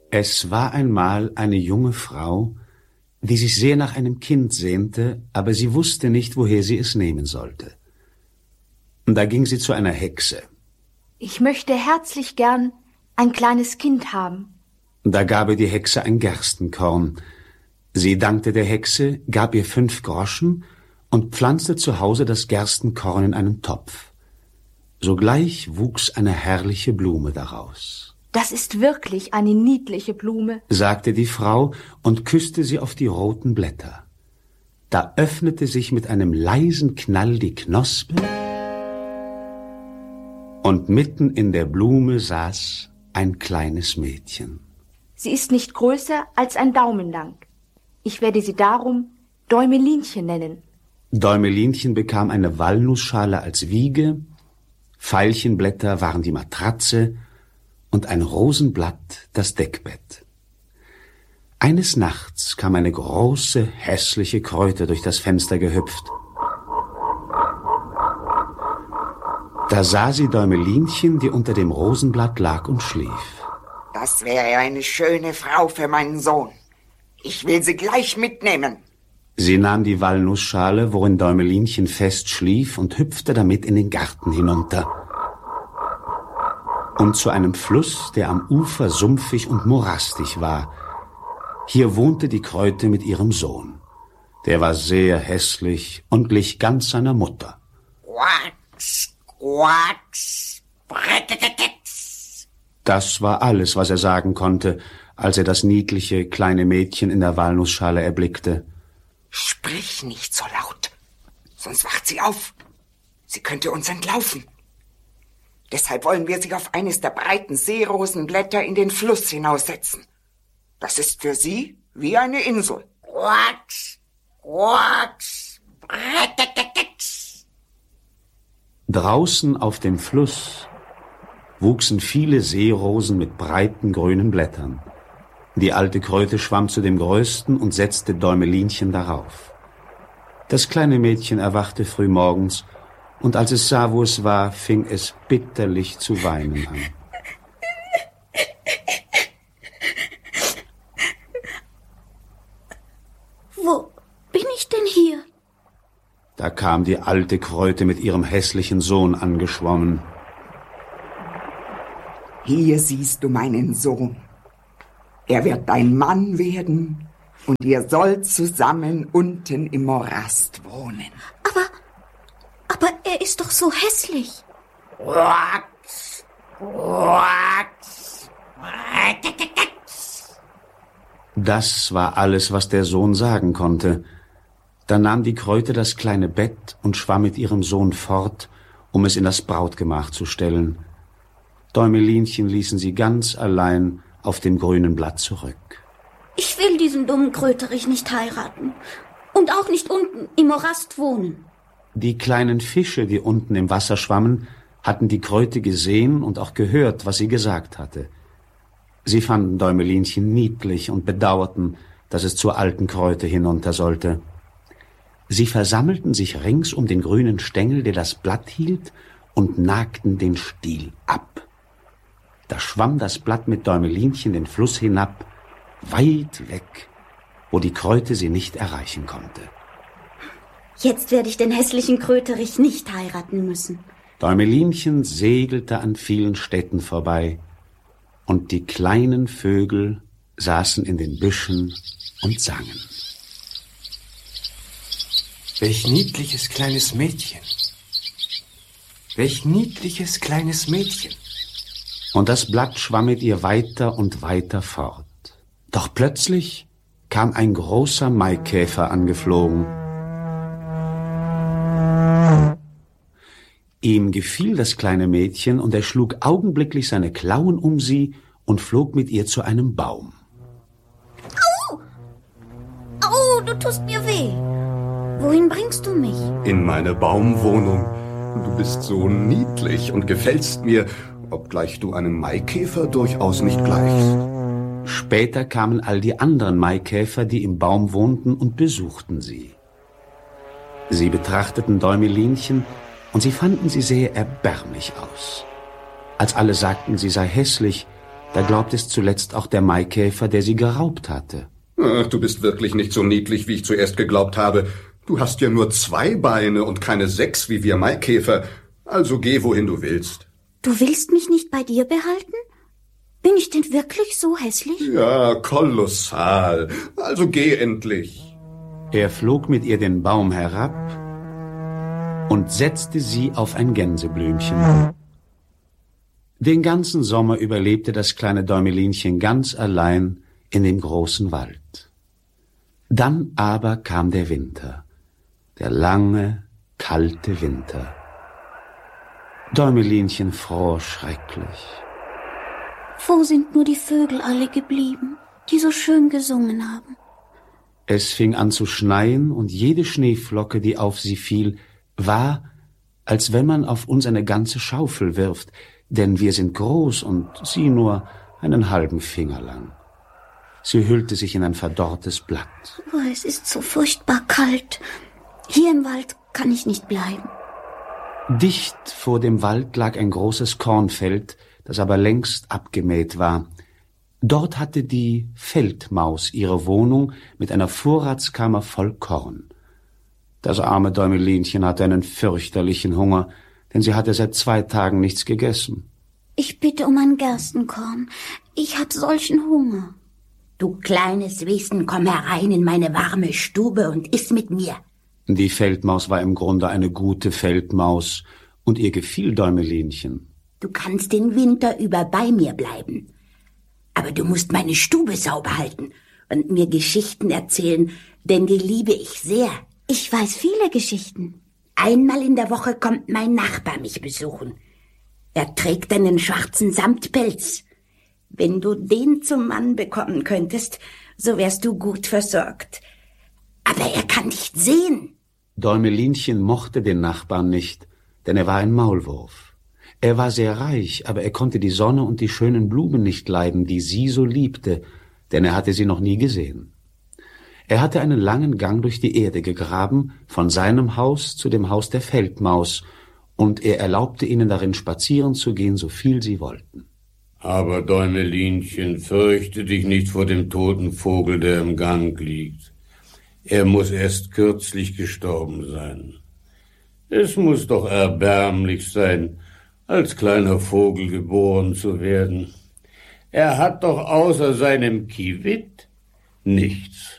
Es war einmal eine junge Frau, die sich sehr nach einem Kind sehnte, aber sie wusste nicht, woher sie es nehmen sollte. Da ging sie zu einer Hexe. Ich möchte herzlich gern ein kleines Kind haben. Da gab ihr die Hexe ein Gerstenkorn. Sie dankte der Hexe, gab ihr 5 Groschen und pflanzte zu Hause das Gerstenkorn in einen Topf. Sogleich wuchs eine herrliche Blume daraus. Das ist wirklich eine niedliche Blume, sagte die Frau und küsste sie auf die roten Blätter. Da öffnete sich mit einem leisen Knall die Knospe und mitten in der Blume saß ein kleines Mädchen. Sie ist nicht größer als ein Daumen lang. Ich werde sie darum Däumelinchen nennen. Däumelinchen bekam eine Walnussschale als Wiege, Veilchenblätter waren die Matratze und ein Rosenblatt das Deckbett. Eines Nachts kam eine große, hässliche Kröte durch das Fenster gehüpft. Da sah sie Däumelinchen, die unter dem Rosenblatt lag und schlief. Das wäre eine schöne Frau für meinen Sohn. Ich will sie gleich mitnehmen. Sie nahm die Walnussschale, worin Däumelinchen fest schlief, und hüpfte damit in den Garten hinunter. Und zu einem Fluss, der am Ufer sumpfig und morastig war. Hier wohnte die Kröte mit ihrem Sohn. Der war sehr hässlich und glich ganz seiner Mutter. Quacks, quacks, brettetetets. Das war alles, was er sagen konnte, als er das niedliche kleine Mädchen in der Walnussschale erblickte. Sprich nicht so laut, sonst wacht sie auf. Sie könnte uns entlaufen. Deshalb wollen wir sie auf eines der breiten Seerosenblätter in den Fluss hinaussetzen. Das ist für sie wie eine Insel. Quacks, quacks, brettetetets. Draußen auf dem Fluss wuchsen viele Seerosen mit breiten grünen Blättern. Die alte Kröte schwamm zu dem größten und setzte Däumelinchen darauf. Das kleine Mädchen erwachte früh morgens, und als es sah, wo es war, fing es bitterlich zu weinen an. Wo bin ich denn hier? Da kam die alte Kröte mit ihrem hässlichen Sohn angeschwommen. Hier siehst du meinen Sohn. Er wird dein Mann werden und ihr sollt zusammen unten im Morast wohnen. Aber er ist doch so hässlich. Quacks, quacks, Das war alles, was der Sohn sagen konnte. Da nahm die Kröte das kleine Bett und schwamm mit ihrem Sohn fort, um es in das Brautgemach zu stellen. Däumelinchen ließen sie ganz allein auf dem grünen Blatt zurück. Ich will diesen dummen Kröterich nicht heiraten und auch nicht unten im Morast wohnen. Die kleinen Fische, die unten im Wasser schwammen, hatten die Kröte gesehen und auch gehört, was sie gesagt hatte. Sie fanden Däumelinchen niedlich und bedauerten, dass es zur alten Kröte hinunter sollte. Sie versammelten sich rings um den grünen Stängel, der das Blatt hielt, und nagten den Stiel ab. Da schwamm das Blatt mit Däumelinchen den Fluss hinab, weit weg, wo die Kröte sie nicht erreichen konnte. Jetzt werde ich den hässlichen Kröterich nicht heiraten müssen. Däumelinchen segelte an vielen Städten vorbei, und die kleinen Vögel saßen in den Büschen und sangen. Welch niedliches kleines Mädchen. Welch niedliches kleines Mädchen. Und das Blatt schwamm mit ihr weiter und weiter fort. Doch plötzlich kam ein großer Maikäfer angeflogen. Ihm gefiel das kleine Mädchen, und er schlug augenblicklich seine Klauen um sie und flog mit ihr zu einem Baum. Au! Au, du tust mir weh. Wohin bringst du mich? In meine Baumwohnung. Du bist so niedlich und gefällst mir, obgleich du einem Maikäfer durchaus nicht gleichst. Später kamen all die anderen Maikäfer, die im Baum wohnten, und besuchten sie. Sie betrachteten Däumelinchen, und sie fanden sie sehr erbärmlich aus. Als alle sagten, sie sei hässlich, Da glaubt es zuletzt auch der Maikäfer, der sie geraubt hatte. Ach, du bist wirklich nicht so niedlich, wie ich zuerst geglaubt habe. Du hast ja nur 2 Beine und keine 6 wie wir Maikäfer. Also geh, wohin du willst. Du willst mich nicht bei dir behalten? Bin ich denn wirklich so hässlich? Ja, kolossal. Also geh endlich. Er flog mit ihr den Baum herab und setzte sie auf ein Gänseblümchen. Den ganzen Sommer überlebte das kleine Däumelinchen ganz allein in dem großen Wald. Dann aber kam der Winter, der lange, kalte Winter. Däumelinchen fror schrecklich. Wo sind nur die Vögel alle geblieben, die so schön gesungen haben? Es fing an zu schneien, und jede Schneeflocke, die auf sie fiel, war, als wenn man auf uns eine ganze Schaufel wirft, denn wir sind groß und sie nur einen halben Finger lang. Sie hüllte sich in ein verdorrtes Blatt. Oh, es ist so furchtbar kalt. Hier im Wald kann ich nicht bleiben. Dicht vor dem Wald lag ein großes Kornfeld, das aber längst abgemäht war. Dort hatte die Feldmaus ihre Wohnung mit einer Vorratskammer voll Korn. Das arme Däumelinchen hatte einen fürchterlichen Hunger, denn sie hatte seit 2 Tagen nichts gegessen. Ich bitte um ein Gerstenkorn. Ich hab solchen Hunger. Du kleines Wesen, komm herein in meine warme Stube und iss mit mir. Die Feldmaus war im Grunde eine gute Feldmaus, und ihr gefiel Däumelinchen. Du kannst den Winter über bei mir bleiben. Aber du musst meine Stube sauber halten und mir Geschichten erzählen, denn die liebe ich sehr. Ich weiß viele Geschichten. Einmal in der Woche kommt mein Nachbar mich besuchen. Er trägt einen schwarzen Samtpelz. Wenn du den zum Mann bekommen könntest, so wärst du gut versorgt. Aber er kann nicht sehen. Däumelinchen mochte den Nachbarn nicht, denn er war ein Maulwurf. Er war sehr reich, aber er konnte die Sonne und die schönen Blumen nicht leiden, die sie so liebte, denn er hatte sie noch nie gesehen. Er hatte einen langen Gang durch die Erde gegraben, von seinem Haus zu dem Haus der Feldmaus, und er erlaubte ihnen darin spazieren zu gehen, so viel sie wollten. Aber Däumelinchen, fürchte dich nicht vor dem toten Vogel, der im Gang liegt. Er muss erst kürzlich gestorben sein. Es muss doch erbärmlich sein, als kleiner Vogel geboren zu werden. Er hat doch außer seinem Kiewit nichts.